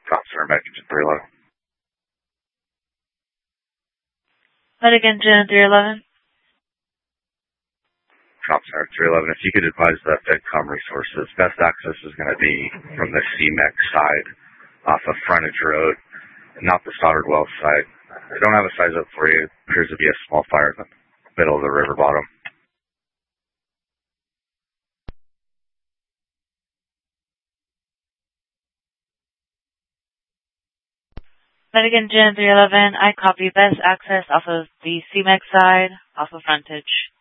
Drop center, Medic Engine 311. Medic Engine 311. Drop center 311. If you could advise the FedCom resources, best access is going to be from the CMEX side off of Frontage Road, not the Stoddard Wells side. I don't have a size up for you. It appears to be a small fire in the middle of the river bottom. Medic Engine 311, I copy best access off of the CMEX side, off of Frontage.